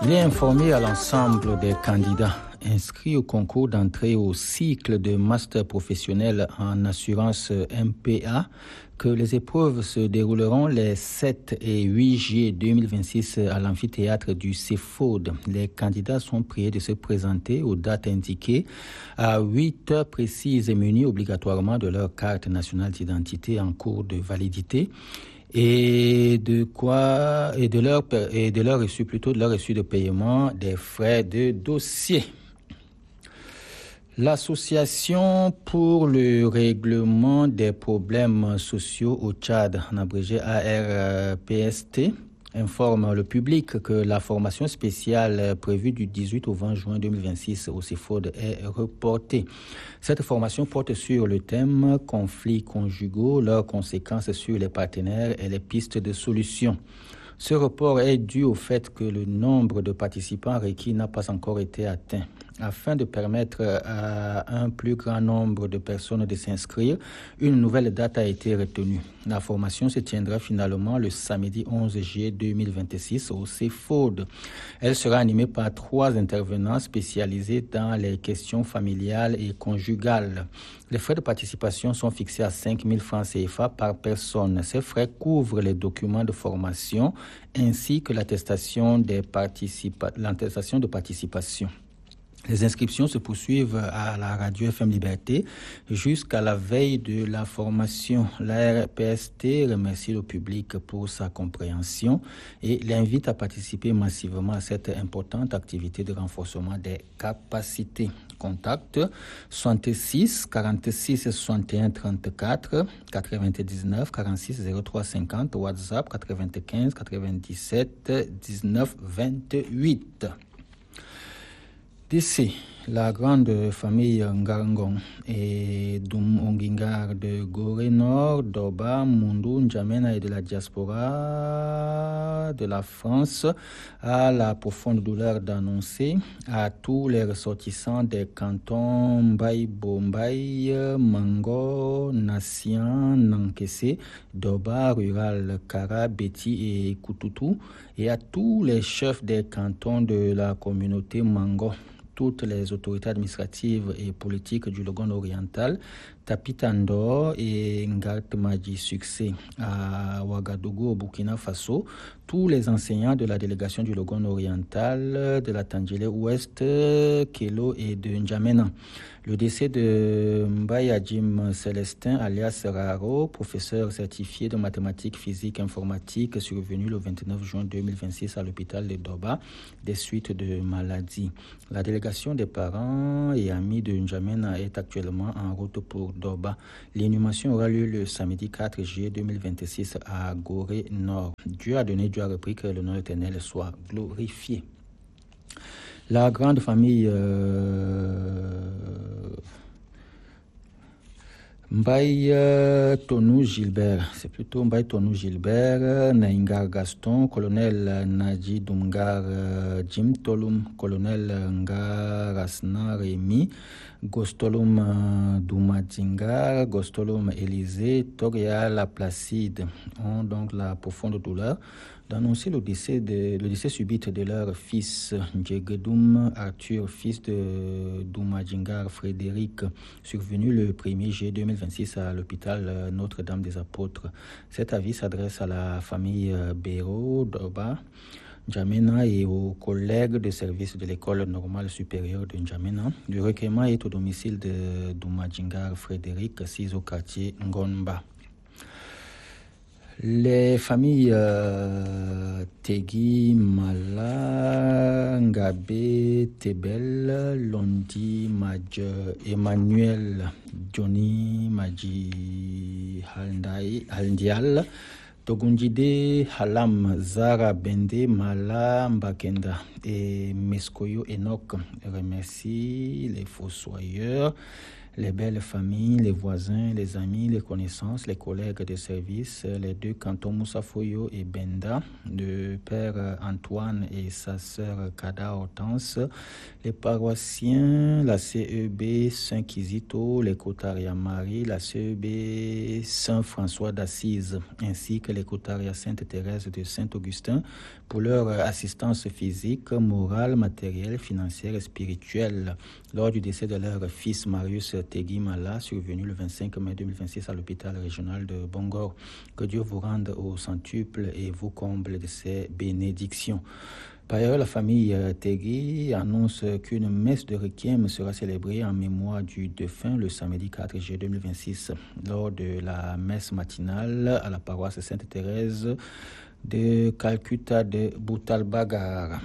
Il est informé à l'ensemble des candidats inscrits au concours d'entrée au cycle de master professionnel en assurance MPA que les épreuves se dérouleront les 7 et 8 juillet 2026 à l'amphithéâtre du CEFOD. Les candidats sont priés de se présenter aux dates indiquées à 8 heures précises et munis obligatoirement de leur carte nationale d'identité en cours de validité et de leur reçu de paiement des frais de dossier. L'Association pour le règlement des problèmes sociaux au Tchad, en abrégé ARPST, informe le public que la formation spéciale prévue du 18 au 20 juin 2026 au CEFOD est reportée. Cette formation porte sur le thème « Conflits conjugaux, leurs conséquences sur les partenaires et les pistes de solutions ». Ce report est dû au fait que le nombre de participants requis n'a pas encore été atteint. Afin de permettre à un plus grand nombre de personnes de s'inscrire, une nouvelle date a été retenue. La formation se tiendra finalement le samedi 11 juillet 2026 au CEFOD. Elle sera animée par 3 intervenants spécialisés dans les questions familiales et conjugales. Les frais de participation sont fixés à 5 000 francs CFA par personne. Ces frais couvrent les documents de formation ainsi que l'attestation de participation. Les inscriptions se poursuivent à la radio FM Liberté jusqu'à la veille de la formation. La RPST remercie le public pour sa compréhension et l'invite à participer massivement à cette importante activité de renforcement des capacités. Contact 66 46 61 34 99 46 03 50 WhatsApp 95 97 19 28. D'ici, la grande famille Ngarangong et Doum Ongingar de Gorée Nord, Doba, Mundu, N'Djamena et de la diaspora de la France a la profonde douleur d'annoncer à tous les ressortissants des cantons Mbaye, Bombaye, Mango, Nassian, Nankessé, Doba, Rural, Kara, Beti et Koutoutou et à tous les chefs des cantons de la communauté Mango, toutes les autorités administratives et politiques du Logone oriental, Tapitando et Ngartmaji Succès à Ouagadougou au Burkina Faso, tous les enseignants de la délégation du Logone oriental, de la Tandjélé Ouest, Kélo et de N'Djamena. Le décès de Mbaye Jim Célestin, alias Raro, professeur certifié de mathématiques, physique, informatique, survenu le 29 juin 2026 à l'hôpital de Doba, des suites de maladie. La délégation des parents et amis de N'Djamena est actuellement en route pour Doba. L'inhumation aura lieu le samedi 4 juillet 2026 à Gorée Nord. Dieu a donné, Dieu a repris, que le nom éternel soit glorifié. La grande famille Mbaye Tonou Gilbert, c'est plutôt Mbaye Tonou Gilbert, Naingar Gaston, colonel Nadji Dungar Jim Tolum, colonel Ngarasna Rémi, Gostolum Doumadingar, Gostolum Élysée, Toria La Placide ont donc la profonde douleur d'annoncer le décès subit de leur fils Ndjegedoum Arthur, fils de Doumadingar Frédéric, survenu le 1er juillet 2026 à l'hôpital Notre-Dame des Apôtres. Cet avis s'adresse à la famille Béraud, Doba, N'Djamena et aux collègues de service de l'école normale supérieure de N'Djamena. Le recueillement est au domicile de Doumadingar Frédéric, 6 au quartier Ngomba. Les familles Tegui, Mala, Ngabé, Tebel, Londi, Madj, Emmanuel, Johnny, Maji, Haldial, Togundide, Halam, Zara, Bende, Mala, Mbakenda et Meskoyo Enoch remercie les fossoyeurs les belles familles, les voisins, les amis, les connaissances, les collègues de service, les deux cantons Moussafoyo et Benda, le père Antoine et sa sœur Kada Hortense, les paroissiens, la CEB Saint-Kizito, les Cotaria Marie, la CEB Saint-François d'Assise, ainsi que les Cotaria Sainte-Thérèse de Saint-Augustin pour leur assistance physique, morale, matérielle, financière et spirituelle lors du décès de leur fils Marius Tegimala, survenu le 25 mai 2026 à l'hôpital régional de Bongor. Que Dieu vous rende au centuple et vous comble de ses bénédictions. Par ailleurs, la famille Tegui annonce qu'une messe de requiem sera célébrée en mémoire du défunt le samedi 4 juillet 2026 lors de la messe matinale à la paroisse Sainte-Thérèse de Calcutta de Boutalbagar.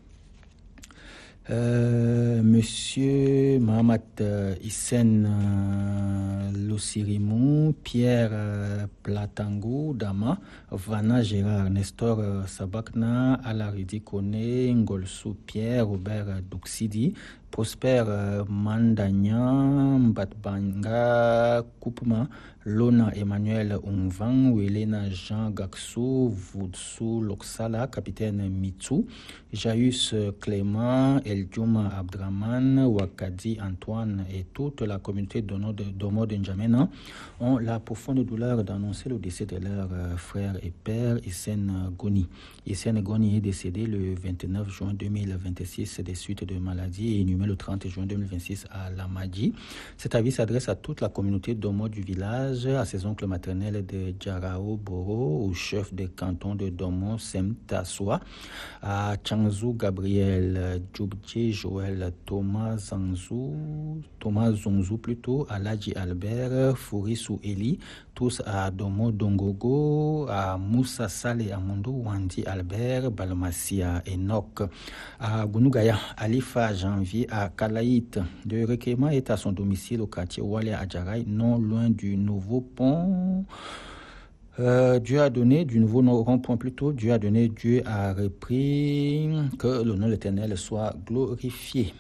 Monsieur Mahamat Hissène Lossirimou, Pierre Platangou Dama, Vana Gérard, Nestor Sabakna, Alaridi Kone, Ngolsou Pierre, Robert Duxidi, Prosper Mandagna, Mbatbanga Koupma, Lona Emmanuel Ungvang, Welena Jean Gaksou, Voudsou Loksala, Capitaine Mitsu, Jaïus Clément, Eldjouma Abdraman, Wakadi Antoine et toute la communauté d'Omo de N'Djamena ont la profonde douleur d'annoncer le décès de leur frère et père Hissène Goni. Hissène Goni est décédé le 29 juin 2026 des suites de maladie et inhumé le 30 juin 2026 à Lamadji. Cet avis s'adresse à toute la communauté d'Omo du village, à ses oncles maternels de Djarao Boro, au chef des cantons de Domo Semtassoa, à Changzou Gabriel, Djoubdje Joël, Thomas Zonzou plutôt, à Ladji Albert, Fourissou Eli, tous à Domo Dongogo, à Moussa Saleh Amundou, Wandi Albert, Balmassia Enoch, à Gounugaya, Alifa Janvier, à Kalaït. Le recueillement est à son domicile au quartier Oualia Adjaraï, non loin du nouveau pont. Dieu a donné, du nouveau rond-point plutôt, Dieu a donné, Dieu a repris, que le nom de l'Éternel soit glorifié.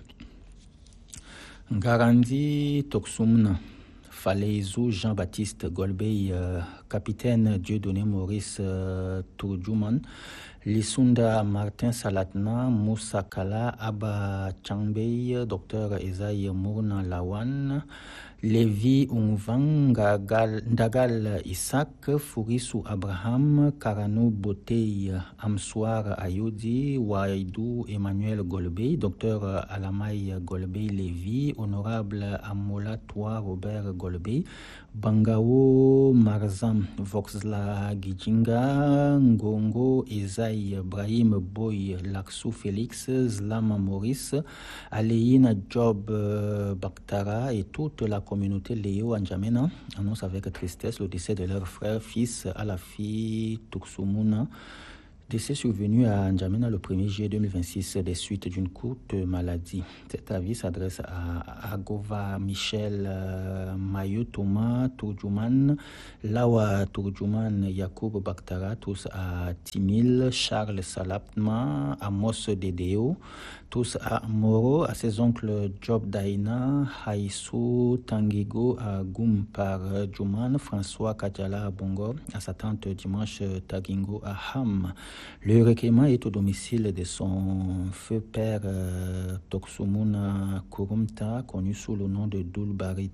Garandi Toksumna, Faleizou Jean-Baptiste Golbey, capitaine Dieudonné Maurice Tourjouman, Lisunda Martin Salatna, Moussa Kala, Abba Changbey, Dr Esaïe Mourna Lawan, Lévi Ungvang, Ndagal Isaac, Fourissou Abraham, Karanou Botei, Amsoir Ayoudi, Waïdou Emmanuel Golbey, Dr Alamaï Golbey Lévi, Honorable Amola Toa Robert Golbey, Bangao Marzam Voxla Gijinga, Ngongo Esaïe Brahim Boy Laksou Félix, Zlama Maurice, Aléina Job Baktara et toute la communauté Léo N'Djamena annonce avec tristesse le décès de leur frère, fils Alafi Tuksumuna, décès survenu à N'Djamena le 1er juillet 2026 des suites d'une courte maladie. Cet avis s'adresse à Agova Michel Mayo Thomas Tourjouman, Lawa Tourjouman Yacoub Baktara, tous à Timil, Charles Salapma, Amos Dedeo, tous à Moro, à ses oncles Job Daina, Haïsou Tangigo à Gumpar Djouman, François Kadjala à Bongo, à sa tante Dimanche Tagingo à Ham. Le recueillement est au domicile de son feu père Toksumuna Kurumta, connu sous le nom de Dulbarit.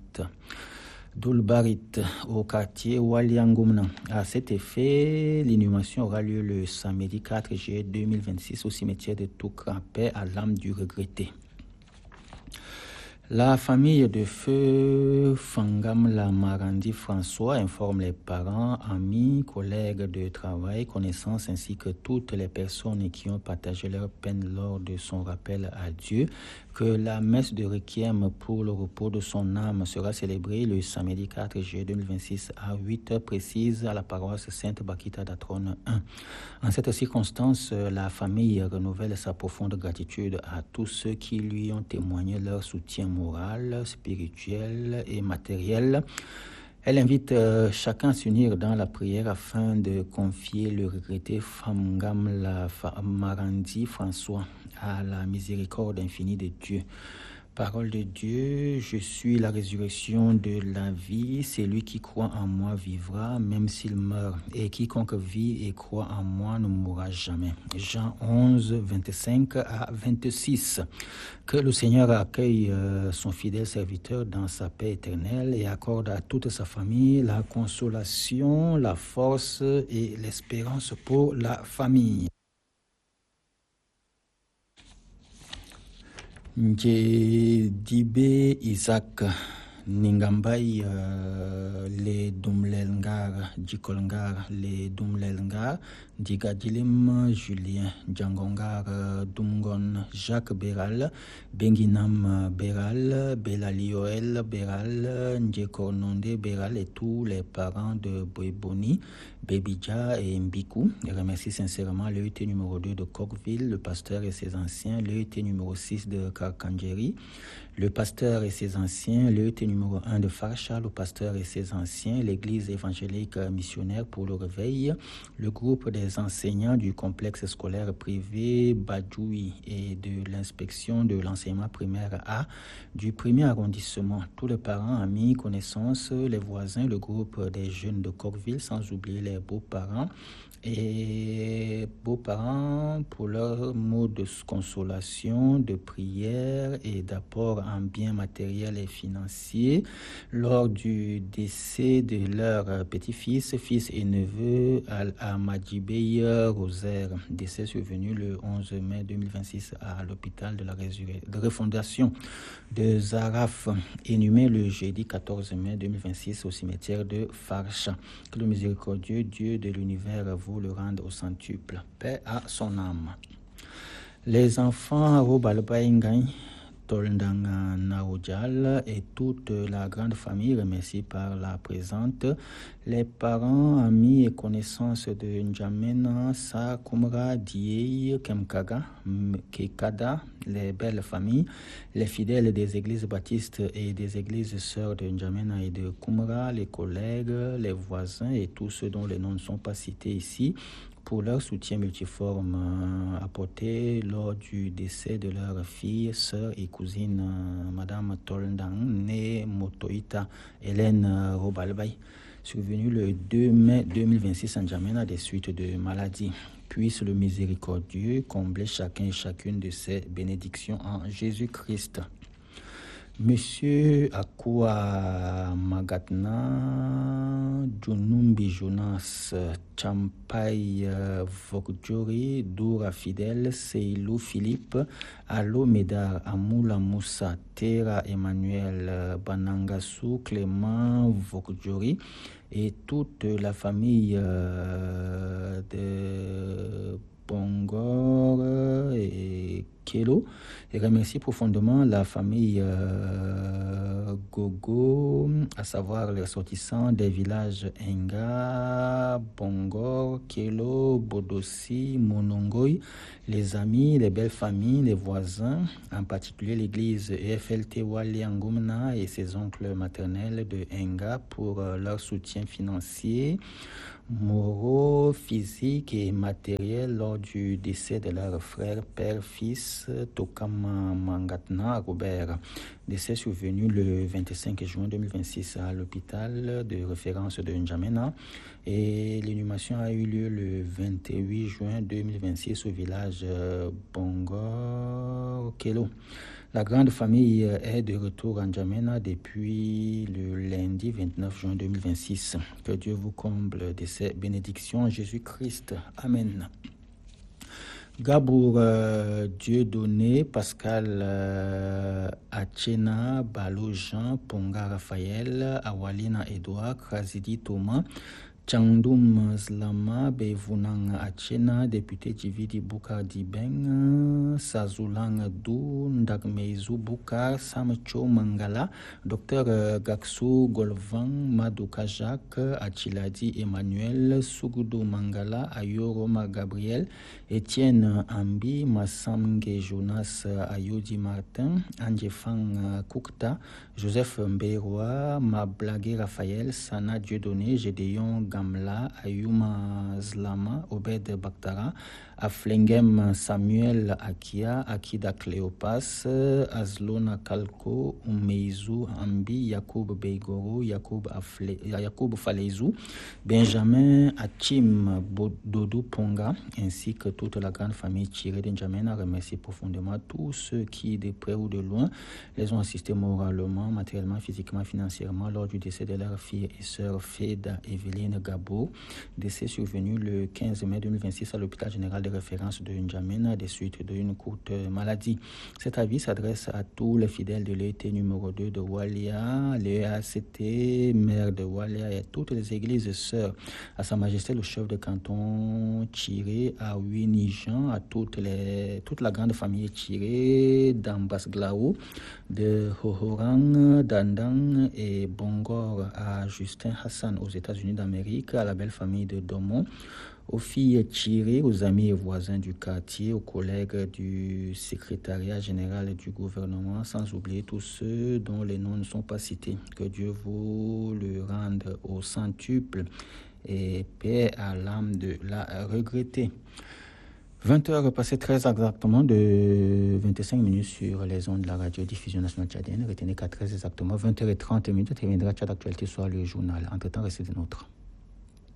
Au quartier Waliangumna. À cet effet, l'inhumation aura lieu le samedi 4 juillet 2026 au cimetière de Toukrapé à l'âme du regretté. La famille de feu Fangam Lamarandi François informe les parents, amis, collègues de travail, connaissances ainsi que toutes les personnes qui ont partagé leur peine lors de son rappel à Dieu que la messe de requiem pour le repos de son âme sera célébrée le samedi 4 juillet 2026 à 8h précises à la paroisse Sainte-Bakita d'Atrone 1. En cette circonstance, la famille renouvelle sa profonde gratitude à tous ceux qui lui ont témoigné leur soutien moral, spirituel et matériel. Elle invite chacun à s'unir dans la prière afin de confier le regretté Famgam Marandi François à la miséricorde infinie de Dieu. Parole de Dieu, je suis la résurrection de la vie. Celui qui croit en moi vivra, même s'il meurt. Et quiconque vit et croit en moi ne mourra jamais. Jean 11, 25 à 26. Que le Seigneur accueille son fidèle serviteur dans sa paix éternelle et accorde à toute sa famille la consolation, la force et l'espérance pour la famille. Dibe Isaac Ningambai le Dumlelngar Jikolngar le Dumlelngar Digadilim Julien Djangongar Dumgon Jacques Beral Benginam Beral Belalioel Beral Ndjekornonde Beral et tous les parents de Boeboni, Bebidja et Mbikou. Je remercie sincèrement l'EUT numéro 2 de Coqueville, le pasteur et ses anciens, l'EUT numéro 6 de Karkandjeri, le pasteur et ses anciens, l'EUT numéro 1 de Farsha, le pasteur et ses anciens, l'église évangélique missionnaire pour le réveil, le groupe des enseignants du complexe scolaire privé Badjoui et de l'inspection de l'enseignement primaire A du 1er arrondissement, tous les parents, amis, connaissances, les voisins, le groupe des jeunes de Coqueville, sans oublier les beaux-parents et beaux-parents pour leurs mots de consolation, de prière et d'apport en biens matériels et financiers lors du décès de leur petit-fils, fils et neveu Al-Amadjibey Rosaire, décès survenu le 11 mai 2026 à l'hôpital de la refondation de Zaraf, inhumé le jeudi 14 mai 2026 au cimetière de Farsha. Que le miséricordieux Dieu de l'univers vous le rende au centuple. Paix à son âme. Les enfants Robalbaïngaï, Toldanga Naoudjal et toute la grande famille remercie par la présente, les parents, amis et connaissances de N'Djamena, Sa, Kumra, Dieye, Kemkaga, Kekada, les belles familles, les fidèles des églises baptistes et des églises sœurs de N'Djamena et de Kumra, les collègues, les voisins et tous ceux dont les noms ne sont pas cités ici, pour leur soutien multiforme apporté lors du décès de leur fille, sœur et cousine, Madame Toldang, née Motoïta Hélène Robalbaï, survenue le 2 mai 2026 en N'Djamena des suites de maladie. Puisse le miséricordieux combler chacun et chacune de ces bénédictions en Jésus-Christ. Monsieur Akua Magatna, Junumbi Jonas, Champai Vokjori, Doura Fidel, Seilou Philippe, Alo Medar, Amoula Moussa, Tera Emmanuel, Banangassou, Clément Vokjori et toute la famille de Bongor et Kelo, et remercie profondément la famille Gogo, à savoir les ressortissants des villages Enga, Bongor, Kelo, Bodossi, Monongoy, les amis, les belles familles, les voisins, en particulier l'église EFLT Wali Angumna et ses oncles maternels de Enga pour leur soutien financier, moraux, physiques et matériels lors du décès de leur frère, père, fils, Tokama Mangatna Robert. Décès survenu le 25 juin 2026 à l'hôpital de référence de N'Djamena et l'inhumation a eu lieu le 28 juin 2026 au village Bongor Kelo. La grande famille est de retour en N'Djamena depuis le lundi 29 juin 2026. Que Dieu vous comble de ses bénédictions en Jésus-Christ. Amen. Gabour Dieudonné, Pascal Achena, Balo Jean, Ponga Raphaël, Awalina Edouard, Krazidi Thomas, Tchandoum Slama, Bevunang Achena, député Djividi Boukar Dibeng, Sazulang Dou, Ndagmeizu Boukar, Samcho Mangala, Dr Gaksou Golvan, Madouka Jacques, Achiladi Emmanuel, Sugudo Mangala, Ayoroma Gabriel, Étienne Ambi, Massamge Jonas Ayodi Martin, Andjefang Koukta, Joseph Mbéroa, Mablagé Raphaël, Sana Dieudonné, Gédéon Gamla, Ayuma Zlama, Obed Bakhtara, Aflengem Samuel Akia, Akida Cléopas, Azlona Kalko, Umeizu Ambi, Yacoub Beigoro, Yacoub Falezou, Benjamin Achim Dodo Ponga, ainsi que toute la grande famille tirée d'Injamena, remercie profondément tous ceux qui, de près ou de loin, les ont assistés moralement, matériellement, physiquement, financièrement lors du décès de leur fille et sœur Feda Evelyne Gabo, décès survenu le 15 mai 2026 à l'hôpital général de référence de N'Djamena des suites d'une courte maladie. Cet avis s'adresse à tous les fidèles de l'ET numéro 2 de Walia, l'EACT, maire de Walia et à toutes les églises sœurs, à Sa Majesté le chef de canton Tiré, à Winijan, à toute la grande famille Tiré, d'Ambasglao, de Hohorang, d'Andang et Bongor, à Justin Hassan aux États-Unis d'Amérique, à la belle famille de Domon, aux filles tirées, aux amis et voisins du quartier, aux collègues du secrétariat général du gouvernement, sans oublier tous ceux dont les noms ne sont pas cités. Que Dieu vous le rende au centuple et paix à l'âme de la regrettée. 20h passées très exactement de 25 minutes sur les ondes de la radio-diffusion nationale tchadienne. Retenez qu'à très exactement 20h30 reviendra Tchad Actualité soit le journal. Entre-temps, restez des nôtres.